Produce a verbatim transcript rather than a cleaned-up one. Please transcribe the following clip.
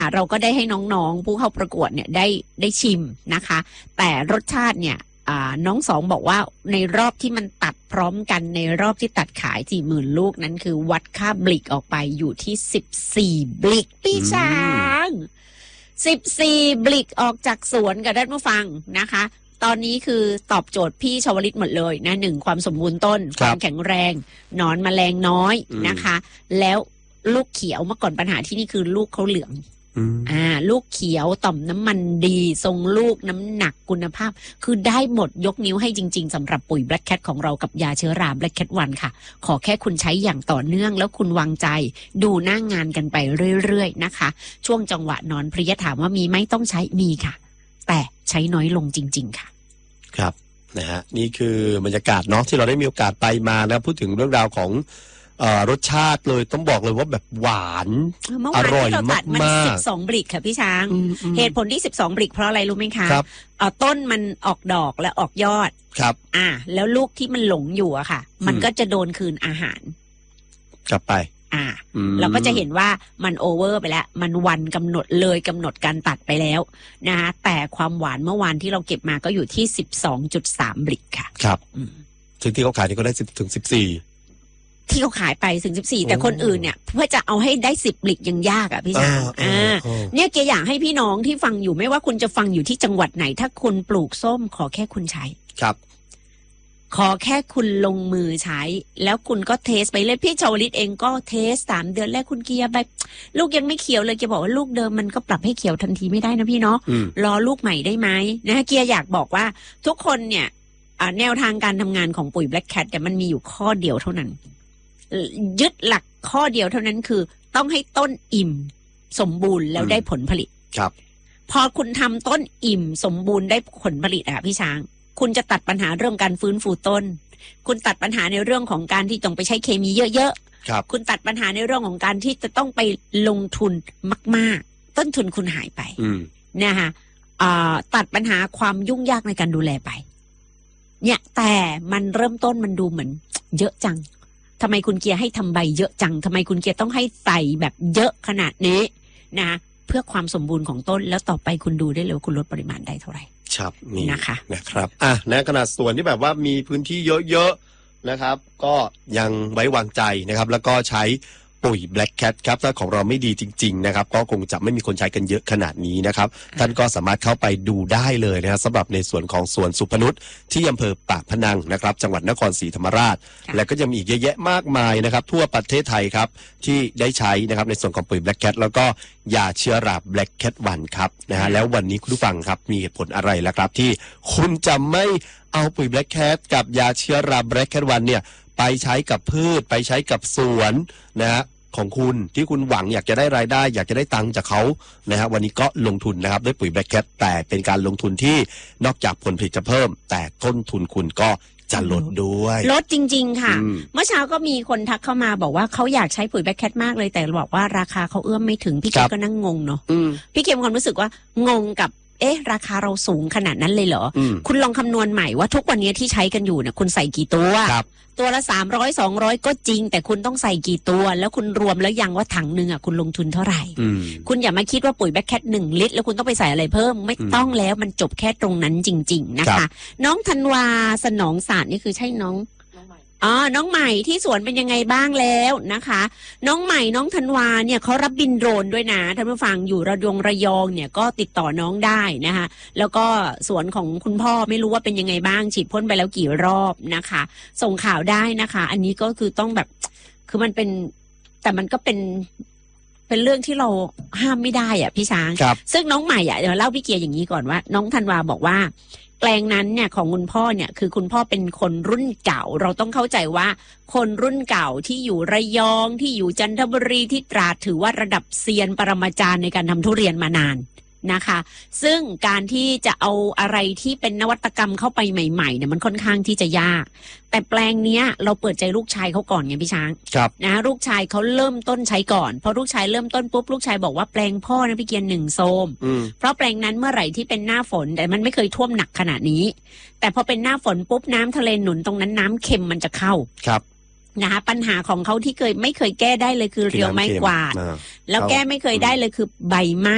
เราก็ได้ให้น้องๆผู้เข้าประกวดเนี่ยได้ได้ชิมนะคะแต่รสชาติเนี่ยน้องสองบอกว่าในรอบที่มันตัดพร้อมกันในรอบที่ตัดขาย สี่หมื่น ลูกนั้นคือวัดค่าบลิกออกไปอยู่ที่สิบสี่บลิกพี่ช้างสิบสี่บลิกออกจากสวนกับท่านผู้ฟังนะคะตอนนี้คือตอบโจทย์พี่ชวลิตหมดเลยนะหนึ่งความสมบูรณ์ต้นความแข็งแรงหนอนแมลงน้อยนะคะแล้วลูกเขียวเมื่อก่อนปัญหาที่นี่คือลูกเขาเหลืองอ่าลูกเขียวต่อมน้ำมันดีทรงลูกน้ำหนักคุณภาพคือได้หมดยกนิ้วให้จริงๆสำหรับปุ๋ย Black Cat ของเรากับยาเชื้อรา Black Cat วันค่ะขอแค่คุณใช้อย่างต่อเนื่องแล้วคุณวางใจดูหน้างานกันไปเรื่อยๆนะคะช่วงจังหวะนอนเพลียถามว่ามีไหมต้องใช้มีค่ะแต่ใช้น้อยลงจริงๆค่ะครับนะฮะนี่คือบรรยากาศเนาะที่เราได้มีโอกาสไปมาแล้วพูดถึงเรื่องราวของเอ่อรสชาติเลยต้องบอกเลยว่าแบบหวานอร่อยมากมากสิบสองบลิกค่ะพี่ช้างเหตุผลที่สิบสองบลิกเพราะอะไรรู้ไหมคะครับเอ่อต้นมันออกดอกและออกยอดครับอ่าแล้วลูกที่มันหลงอยู่อะค่ะมันก็จะโดนคืนอาหารกลับไปอ่าเราก็จะเห็นว่ามันโอเวอร์ไปแล้วมันวันกำหนดเลยกำหนดการตัดไปแล้วนะคะแต่ความหวานเมื่อวานที่เราเก็บมาก็อยู่ที่ สิบสองจุดสาม บลิกค่ะครับถึงที่เขาขายนี่ก็ได้สิบถึงสิบสี่ที่เขาขายไปถึงสิบสี่แต่คนอื่นเนี่ยเพื่อจะเอาให้ได้สิบบลิกยังยากอ่ะพี่ช้างอ่าเนี่ยเกียร์อยากให้พี่น้องที่ฟังอยู่ไม่ว่าคุณจะฟังอยู่ที่จังหวัดไหนถ้าคุณปลูกส้มขอแค่คุณใช้ครับขอแค่คุณลงมือใช้แล้วคุณก็เทสไปเลยพี่ชาวลิตเองก็เทสสามเดือนแรกคุณเกียร์แบบลูกยังไม่เขียวเลยเกียร์บอกว่าลูกเดิมมันก็ปรับให้เขียวทันทีไม่ได้นะพี่เนาะรอลูกใหม่ได้ไหมนะเกียร์อยากบอกว่าทุกคนเนี่ยแนวทางการทำงานของปุ๋ย Black Cat แต่มันมีอยู่ข้อเดียวเท่านั้นยึดหลักข้อเดียวเท่านั้นคือต้องให้ต้นอิ่มสมบูรณ์แล้วได้ผลผลิตครับพอคุณทำต้นอิ่มสมบูรณ์ได้ผลผลิตอะพี่ช้างคุณจะตัดปัญหาเรื่องการฟื้นฟูต้นคุณตัดปัญหาในเรื่องของการที่ต้องไปใช้เคมีเยอะๆครับคุณตัดปัญหาในเรื่องของการที่จะต้องไปลงทุนมากๆต้นทุนคุณหายไปนะคะตัดปัญหาความยุ่งยากในการดูแลไปเนี่ยแต่มันเริ่มต้นมันดูเหมือนเยอะจังทำไมคุณเกียร์ให้ทำใบเยอะจังทำไมคุณเกียร์ต้องให้ใส่แบบเยอะขนาดนี้นะเพื่อความสมบูรณ์ของต้นแล้วต่อไปคุณดูได้เลยว่าคุณลดปริมาณได้เท่าไหร่ครับนี่นะคะนะครับอ่ะในขนาดส่วนที่แบบว่ามีพื้นที่เยอะๆนะครับก็ยังไว้วางใจนะครับแล้วก็ใช้ปุ๋ย Black Cat ครับถ้าของเราไม่ดีจริงๆนะครับก็คงจะไม่มีคนใช้กันเยอะขนาดนี้นะครับท่านก็สามารถเข้าไปดูได้เลยนะครับสำหรับในส่วนของสวนสุพนุชที่อำเภอปากพนังนะครับจังหวัดนครศรีธรรมราชและก็จะมีอีกเยอะแยะมากมายนะครับทั่วประเทศไทยครับที่ได้ใช้นะครับในส่วนของปุ๋ย Black Cat แล้วก็ยาเชื้อรา Black Cat วันครับนะฮะแล้ววันนี้คุณผู้ฟังครับมีเหตุผลอะไรล่ะครับที่คุณจะไม่เอาปุ๋ย Black Cat กับยาเชื้อรา Black Cat วันเนี่ยไปใช้กับพืชไปใช้กับสวนนะฮะของคุณที่คุณหวังอยากจะได้รายได้อยากจะได้ตังค์จากเขานะฮะวันนี้ก็ลงทุนนะครับด้วยปุ๋ย Black Cat แต่เป็นการลงทุนที่นอกจากผลผลิตจะเพิ่มแต่ต้นทุนคุณก็จะลดด้วยลดจริงๆค่ะเมื่อเช้าก็มีคนทักเข้ามาบอกว่าเขาอยากใช้ปุ๋ย Black Cat มากเลยแต่บอกว่าราคาเขาเอื้อมไม่ถึงพี่เกมก็นั่งงงเนาะพี่เกมความรู้สึกว่างงกับเอ๊ะราคาเราสูงขนาดนั้นเลยเหรอคุณลองคำนวณใหม่ว่าทุกวันนี้ที่ใช้กันอยู่เนี่ยคุณใส่กี่ตัวตัวละสามร้อย สองร้อยก็จริงแต่คุณต้องใส่กี่ตัวแล้วคุณรวมแล้วยังว่าถังนึงอ่ะคุณลงทุนเท่าไหร่คุณอย่ามาคิดว่าปุ๋ย Black Cat หนึ่งลิตรแล้วคุณต้องไปใส่อะไรเพิ่มไม่ต้องแล้วมันจบแค่ตรงนั้นจริงๆนะคะน้องธันวาสนองศาสตร์นี่คือใช่น้องอ๋อน้องใหม่ที่สวนเป็นยังไงบ้างแล้วนะคะน้องใหม่น้องธันวาเนี่ยเขารับบินโดรนด้วยนะท่านผู้ฟังอยู่ระยองระยองเนี่ยก็ติดต่อน้องได้นะคะแล้วก็สวนของคุณพ่อไม่รู้ว่าเป็นยังไงบ้างฉีดพ่นไปแล้วกี่รอบนะคะส่งข่าวได้นะคะอันนี้ก็คือต้องแบบคือมันเป็นแต่มันก็เป็นเป็นเรื่องที่เราห้ามไม่ได้อ่ะพี่ช้างซึ่งน้องใหม่อ่ะเดี๋ยวเล่าพี่เกียร์อย่างนี้ก่อนว่าน้องธันวาบอกว่าแปลงนั้นเนี่ยของคุณพ่อเนี่ยคือคุณพ่อเป็นคนรุ่นเก่าเราต้องเข้าใจว่าคนรุ่นเก่าที่อยู่ระยองที่อยู่จันทบุรีที่ตราดถือว่าระดับเซียนปรมาจารย์ในการทำทุเรียนมานานนะคะซึ่งการที่จะเอาอะไรที่เป็นนวัตกรรมเข้าไปใหม่ๆเนี่ยมันค่อนข้างที่จะยากแต่แปลงเนี้ยเราเปิดใจลูกชายเขาก่อนไงพี่ช้างนะลูกชายเขาเริ่มต้นใช้ก่อนพอลูกชายเริ่มต้นปุ๊บลูกชายบอกว่าแปลงพ่อนะพี่เกียร์หนึ่งโซมเพราะแปลงนั้นเมื่อไหร่ที่เป็นหน้าฝนแต่มันไม่เคยท่วมหนักขนาดนี้แต่พอเป็นหน้าฝนปุ๊บน้ำทะเลหนุนตรงนั้นน้ำเค็มมันจะเข้าครับนะคะปัญหาของเขาที่เคยไม่เคยแก้ได้เลยคือเรียวไม้กวาดแล้วแก้ไม่เคยได้เลยคือใบไม้